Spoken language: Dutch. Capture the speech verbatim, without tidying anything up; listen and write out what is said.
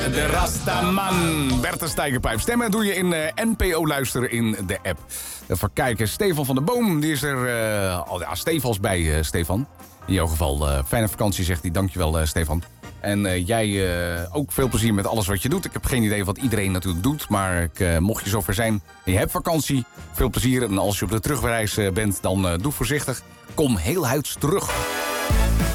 De Rastaman. Bertha Steigerpijp. Stemmen doe je in uh, N P O Luisteren in de app. Even kijken. Stefan van der Boom. Die is er uh, al ja, stevels bij, uh, Stefan. In jouw geval. Uh, fijne vakantie, zegt hij. Dankjewel, uh, Stefan. En uh, jij uh, ook veel plezier met alles wat je doet. Ik heb geen idee wat iedereen natuurlijk doet. Maar ik, uh, mocht je zover zijn en je hebt vakantie, veel plezier. En als je op de terugreis uh, bent, dan uh, doe voorzichtig. Kom heel huids terug.